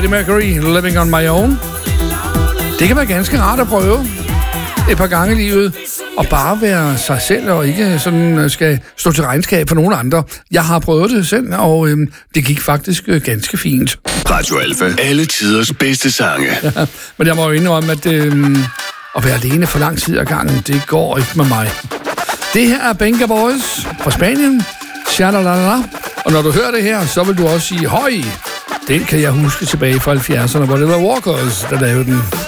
Mercury, Living on My Own. Det kan være ganske rart at prøve et par gange i livet, og bare være sig selv, og ikke sådan skal stå til regnskab for nogen andre. Jeg har prøvet det selv, og det gik faktisk ganske fint. Radio Alfa. Alle tiders bedste sange. Ja, men jeg må jo indrømme, at at være alene for lang tid ad gangen, det går ikke med mig. Det her er Benga Boys fra Spanien. Shalalala. Og når du hører det her, så vil du også sige, høj! Den kan jeg huske tilbage fra 70'erne, hvor det var Walkers, der lavede den.